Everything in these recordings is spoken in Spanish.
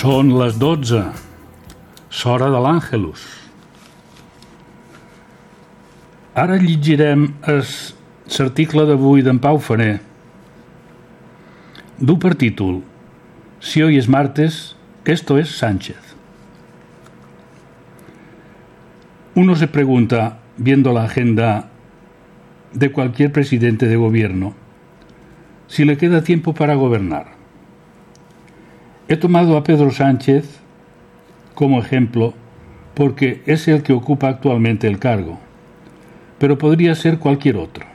Són les 12, l'hora de l'Àngelus. Ara llegirem l'article d'avui d'en Pau Faner. Du per títol Si hoy es martes, esto es Sánchez. Uno se pregunta, viendo la agenda de cualquier presidente de gobierno, si le queda tiempo para gobernar. He tomado a Pedro Sánchez como ejemplo porque es el que ocupa actualmente el cargo, pero podría ser cualquier otro.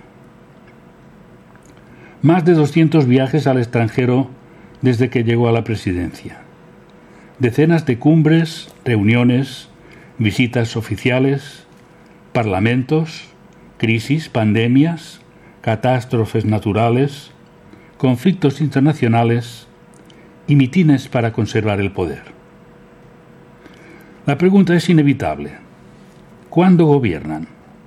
Más de 200 viajes al extranjero desde que llegó a la presidencia. Decenas de cumbres, reuniones, visitas oficiales, parlamentos, crisis, pandemias, catástrofes naturales, conflictos internacionales y mitines para conservar el poder. La pregunta es inevitable. ¿Cuándo gobiernan?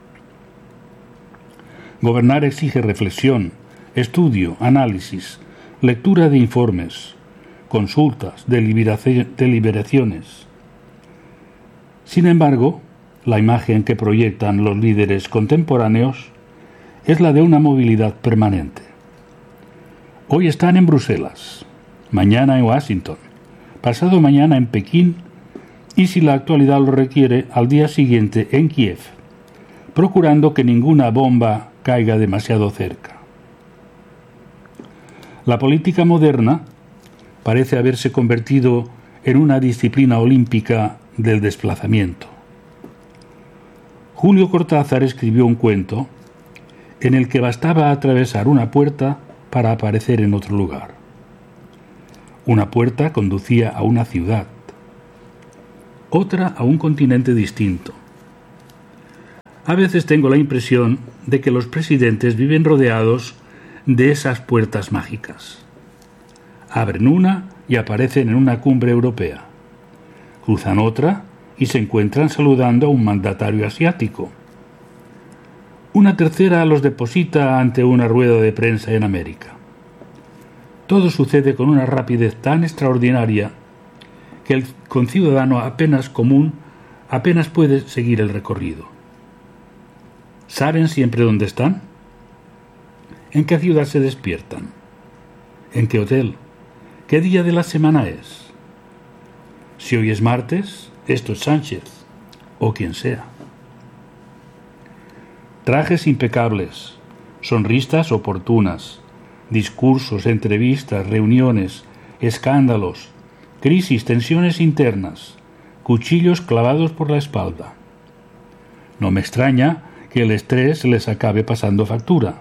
Gobernar exige reflexión, estudio, análisis, lectura de informes, consultas, deliberaciones. Sin embargo, la imagen que proyectan los líderes contemporáneos es la de una movilidad permanente. Hoy están en Bruselas, mañana en Washington, pasado mañana en Pekín y, si la actualidad lo requiere, al día siguiente en Kiev, procurando que ninguna bomba caiga demasiado cerca. La política moderna parece haberse convertido en una disciplina olímpica del desplazamiento. Julio Cortázar escribió un cuento en el que bastaba atravesar una puerta para aparecer en otro lugar. Una puerta conducía a una ciudad, otra a un continente distinto. A veces tengo la impresión de que los presidentes viven rodeados de esas puertas mágicas. Abren una y aparecen en una cumbre europea. Cruzan otra y se encuentran saludando a un mandatario asiático. Una tercera los deposita ante una rueda de prensa en América. Todo sucede con una rapidez tan extraordinaria que el conciudadano apenas puede seguir el recorrido. ¿Saben siempre dónde están? ¿En qué ciudad se despiertan? ¿En qué hotel? ¿Qué día de la semana es? Si hoy es martes, esto es Sánchez, o quien sea. Trajes impecables, sonrisas oportunas, discursos, entrevistas, reuniones, escándalos, crisis, tensiones internas, cuchillos clavados por la espalda. No me extraña que el estrés les acabe pasando factura.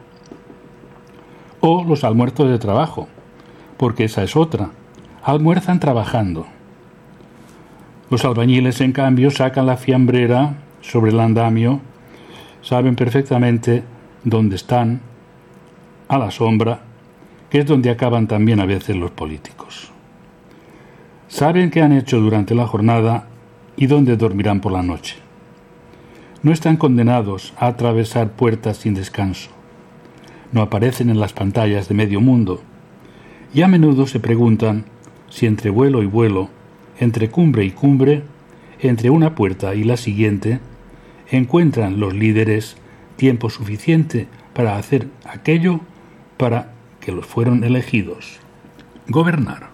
O los almuerzos de trabajo, porque esa es otra. Almuerzan trabajando. Los albañiles, en cambio, sacan la fiambrera sobre el andamio, saben perfectamente dónde están, a la sombra, que es donde acaban también a veces los políticos. Saben qué han hecho durante la jornada y dónde dormirán por la noche. No están condenados a atravesar puertas sin descanso. No aparecen en las pantallas de medio mundo y a menudo se preguntan si entre vuelo y vuelo, entre cumbre y cumbre, entre una puerta y la siguiente, encuentran los líderes tiempo suficiente para hacer aquello para que los fueron elegidos: gobernar.